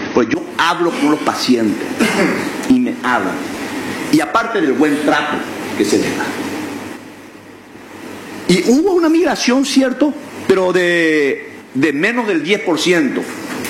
Pues yo hablo con los pacientes y me hablan. Y aparte del buen trato que se les da. Y hubo una migración, ¿cierto? Pero de menos del 10%.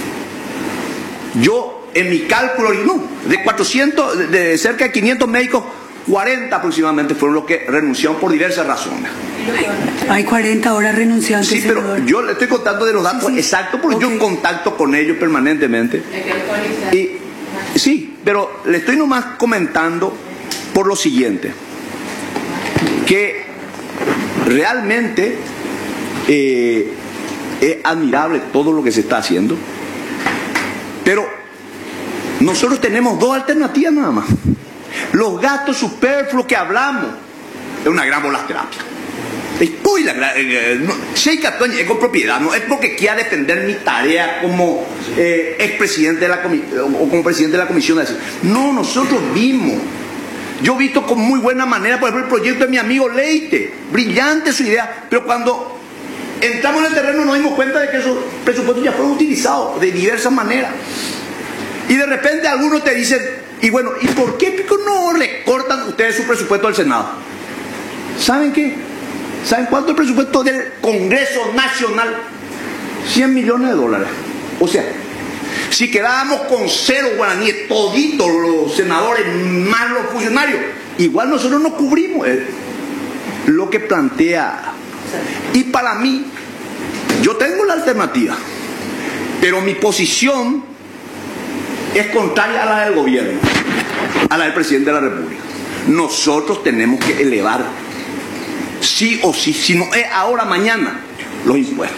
Yo, en mi cálculo, no, de 400, de cerca de 500 médicos, 40 aproximadamente fueron los que renunciaron por diversas razones. Hay 40 horas renunciantes. Sí, pero senador. yo le estoy contando de los datos exactos porque yo contacto con ellos permanentemente. Y, sí, pero le estoy nomás comentando por lo siguiente, que realmente es admirable todo lo que se está haciendo, pero nosotros tenemos dos alternativas nada más. Los gastos superfluos que hablamos es una gran volaterapia. Estoy con propiedad, no es porque quiera defender mi tarea como expresidente de la comisión o como presidente de la comisión de acción. No, nosotros vimos. Yo he visto con muy buena manera, por ejemplo, el proyecto de mi amigo Leite, brillante su idea, pero cuando entramos en el terreno nos dimos cuenta de que esos presupuestos ya fueron utilizados de diversas maneras. Y de repente algunos te dicen, y bueno, ¿y por qué no recortan ustedes su presupuesto del Senado? ¿Saben qué? ¿Saben cuánto es el presupuesto del Congreso Nacional? 100 millones de dólares. O sea, si quedábamos con 0 guaraníes, toditos los senadores, más los funcionarios, igual nosotros no cubrimos lo que plantea. Y para mí, yo tengo la alternativa, pero mi posición es contraria a la del gobierno, a la del presidente de la República. Nosotros tenemos que elevar, sí o sí, si no es ahora, mañana, los impuestos.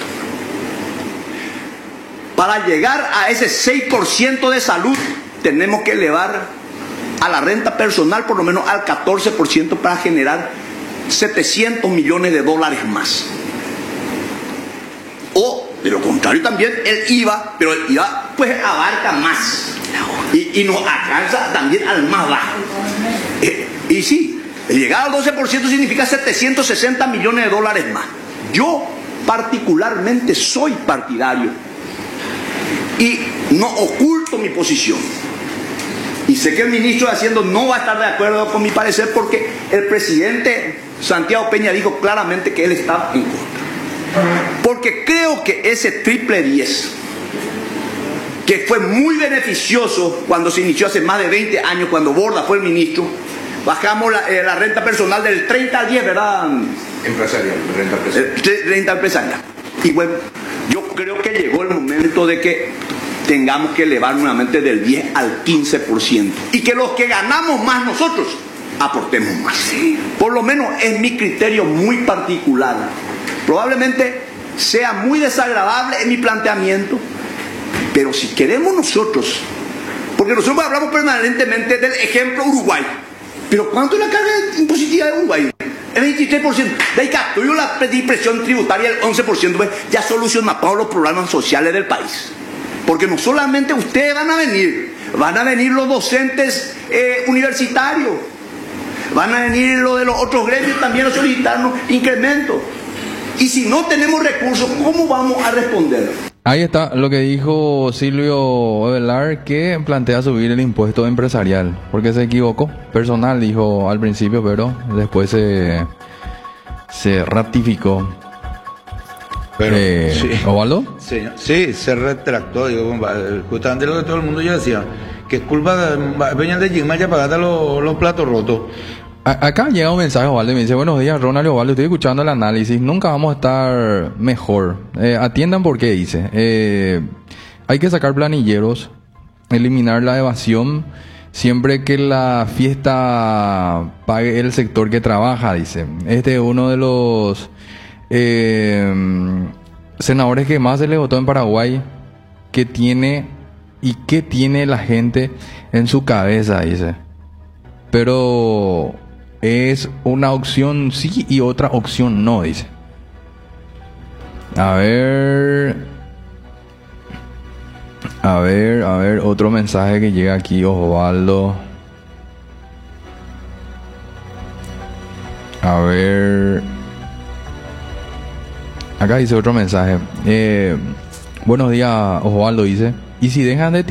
Para llegar a ese 6% de salud, tenemos que elevar a la renta personal por lo menos al 14% para generar 700 millones de dólares más. O, de lo contrario también, el IVA, pero el IVA pues abarca más y nos alcanza también al más bajo. Y sí, el llegar al 12% significa 760 millones de dólares más. Yo particularmente soy partidario y no oculto mi posición. Y sé que el ministro de Hacienda no va a estar de acuerdo con mi parecer porque el presidente Santiago Peña dijo claramente que él estaba en contra. Porque creo que ese triple 10, que fue muy beneficioso cuando se inició hace más de 20 años, cuando Borda fue el ministro, bajamos la renta personal del 30 al 10, ¿verdad? Empresarial, renta empresarial. Renta empresarial. Y bueno, yo creo que llegó el momento de que tengamos que elevar nuevamente del 10 al 15%. Y que los que ganamos más nosotros aportemos más. Por lo menos es mi criterio muy particular. Probablemente sea muy desagradable en mi planteamiento, pero si queremos nosotros, porque nosotros hablamos permanentemente del ejemplo Uruguay, pero ¿cuánto es la carga impositiva de Uruguay? El 23%. De ahí capturó la presión tributaria del 11%, pues ya solucionó todos los problemas sociales del país. Porque no solamente ustedes van a venir los docentes universitarios, van a venir los de los otros gremios también a solicitarnos incrementos. Y si no tenemos recursos, ¿cómo vamos a responder? Ahí está lo que dijo Silvio Evelar, que plantea subir el impuesto empresarial, porque se equivocó. Personal dijo al principio, pero después se ratificó. Pero, sí. ¿Osvaldo? Sí, se retractó. Digo, justamente lo que todo el mundo ya decía, que es culpa de Peña de Gigma ya pagata los platos rotos. Acá llega un mensaje, Osvaldo, y me dice: buenos días, Ronald y Osvaldo, estoy escuchando el análisis, nunca vamos a estar mejor. Atiendan por qué dice. Hay que sacar planilleros, eliminar la evasión, siempre que la fiesta pague el sector que trabaja, dice. Este es uno de los senadores que más se le votó en Paraguay, que tiene la gente en su cabeza, dice. Pero es una opción sí y otra opción no, dice. A ver, otro mensaje que llega aquí, Osvaldo. A ver, acá dice otro mensaje. Buenos días, Osvaldo, dice. Y si dejan de